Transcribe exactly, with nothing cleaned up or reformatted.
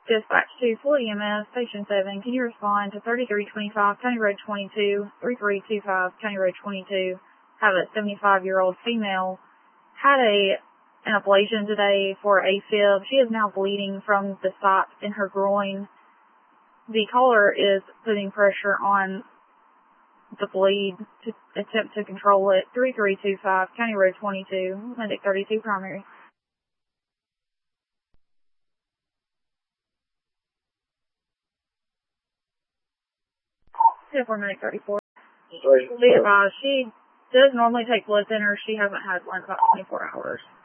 Dispatch to Floyd E M S, Station seven. Can you respond to thirty-three twenty-five County Road twenty-two, thirty-three twenty-five County Road twenty-two? Have a seventy-five-year-old female. Had a an ablation today for AFib. She is now bleeding from the site in her groin. The caller is putting pressure on the bleed to attempt to control it. thirty-three twenty-five County Road twenty-two, Medic thirty-two primary. ten four Medic thirty-four. Be advised, she does normally take blood thinners. She hasn't had one in about twenty-four hours.